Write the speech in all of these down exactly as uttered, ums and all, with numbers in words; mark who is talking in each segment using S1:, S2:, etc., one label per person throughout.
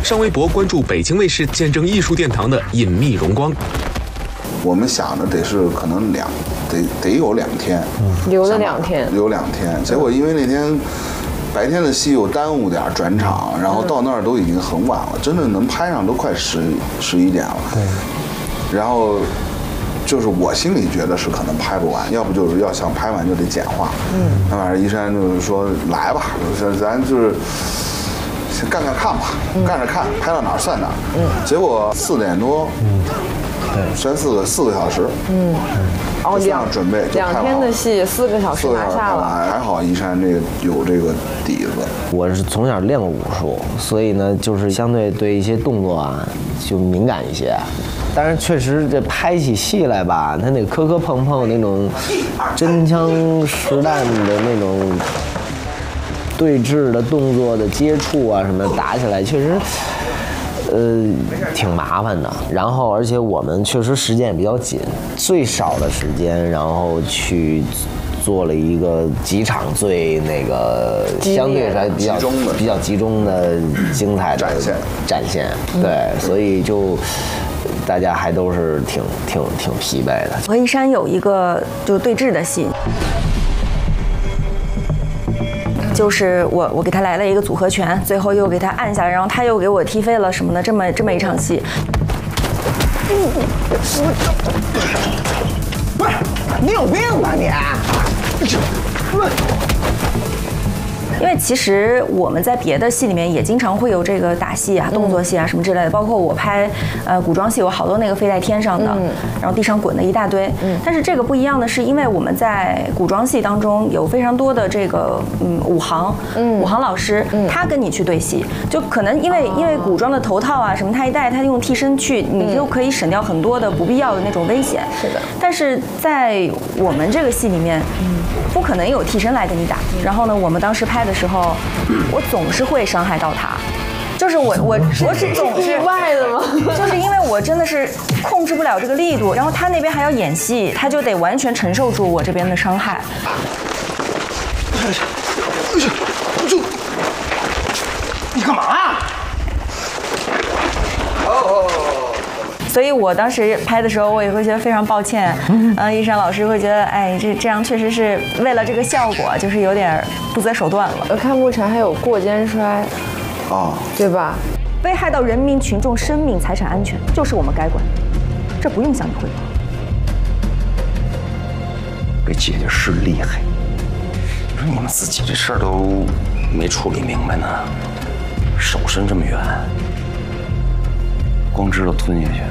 S1: 上微博关注北京卫视见证艺术殿堂的隐秘荣光。
S2: 我们想的得是可能两得得有两天，
S3: 留了两天，
S2: 留两天。结果因为那天白天的戏又耽误点转场，然后到那儿都已经很晚了，真的能拍上都快十十一点了。对。然后就是我心里觉得是可能拍不完，要不就是要想拍完就得简化。嗯。那晚上一山就是说来吧，咱咱就是先干干看吧，嗯、干着看，拍到哪儿算哪儿。嗯。结果四点多。嗯。对，三四个四个小时，嗯，
S3: 哦，两
S2: 准备
S3: 两天的戏，四个小时拿下了，
S2: 还好一山这个有这个底子。
S4: 我是从小练过武术，所以呢，就是相对对一些动作啊就敏感一些。但是确实这拍起戏来吧，他那磕磕碰碰那种真枪实弹的那种对峙的动作的接触啊什么打起来，确实。呃，挺麻烦的。然后，而且我们确实时间也比较紧，最少的时间，然后去做了一个几场最那个相对来比较比较集中的精彩的
S2: 展现
S4: 展现。对，所以就大家还都是挺挺挺疲惫的。
S5: 我和一山有一个就对峙的戏。就是我，我给他来了一个组合拳，最后又给他按下来，然后他又给我踢飞了什么的，这么这么一场戏。
S6: 不是，你有病吧你？
S5: 因为其实我们在别的戏里面也经常会有这个打戏啊、动作戏啊什么之类的，包括我拍呃古装戏，有好多那个飞在天上的，然后地上滚的一大堆。但是这个不一样的是，因为我们在古装戏当中有非常多的这个嗯武行，武行老师，他跟你去对戏，就可能因为因为古装的头套啊什么他一戴，他用替身去，你就可以省掉很多的不必要的那种危险。
S3: 是的。
S5: 但是在我们这个戏里面，不可能有替身来跟你打。然后呢，我们当时拍的时候，我总是会伤害到他，就是我我我是总是
S3: 意外的吗？
S5: 就是因为我真的是控制不了这个力度，然后他那边还要演戏，他就得完全承受住我这边的伤害。
S6: 哎呀，哎呀，就你干嘛啊？哦。
S5: 所以我当时拍的时候，我也会觉得非常抱歉。嗯，呃，一山老师会觉得，哎，这这样确实是为了这个效果，就是有点不择手段了。
S3: 我看沐晨还有过肩摔，
S2: 啊，
S3: 对吧？
S5: 危害到人民群众生命财产安全，就是我们该管，这不用向你汇报。
S7: 这姐姐是厉害，你说你们自己这事儿都没处理明白呢，手伸这么远，光知道吞下去。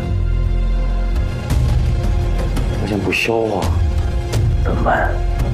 S7: 发现不消化怎么办？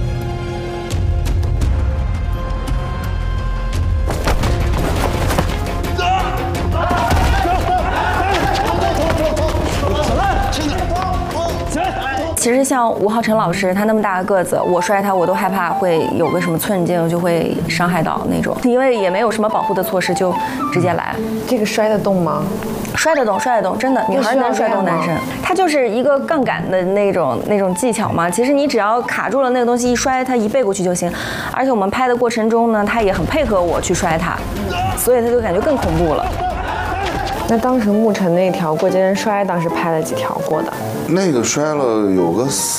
S5: 其实像吴浩辰老师，他那么大个个子，我摔他我都害怕会有个什么寸劲，就会伤害到那种。因为也没有什么保护的措施，就直接来。
S3: 这个摔得动吗？
S5: 摔得动，摔得动，真的，女孩能摔动男生。它就是一个杠杆的那种那种技巧嘛。其实你只要卡住了那个东西，一摔它一背过去就行。而且我们拍的过程中呢，他也很配合我去摔它，所以他就感觉更恐怖了。
S3: 那当时沐晨那条过肩摔，当时拍了几条过的？
S2: 那个摔了有个